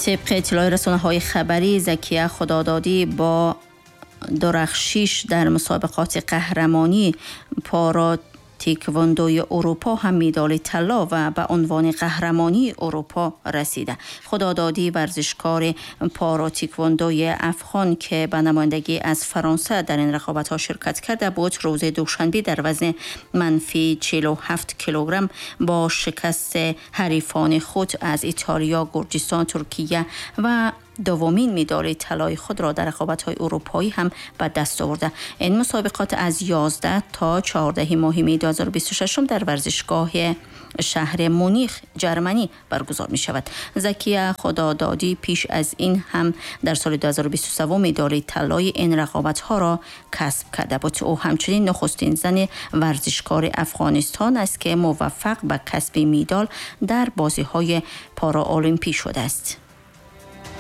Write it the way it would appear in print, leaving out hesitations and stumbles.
طبق اطلاع رسانه‌های خبری، زکیه خدادادی با درخشش در مسابقات قهرمانی پارا تیکواندوی اروپا هم مدال طلا و به عنوان قهرمانی اروپا رسیده. خدادادی ورزشکار پارا تیکواندوی افغان که به نمایندگی از فرانسه در این رقابت‌ها شرکت کرده بود، روز دوشنبه در وزن منفی 47 کیلوگرم با شکست حریفان خود از ایتالیا، گرجستان، ترکیه و دومین مدال طلای خود را در رقابت‌های اروپایی هم به دست آورده. این مسابقات از 11 تا 14 ماه می 2026 در ورزشگاه شهر مونیخ جرمنی برگزار می شود. زکیه خدادادی پیش از این هم در سال 2023 مدال طلای این رقابت‌ها را کسب کرده بود. او همچنین نخستین زن ورزشکار افغانستان است که موفق به کسب مدال در بازی‌های پارالمپی شده است.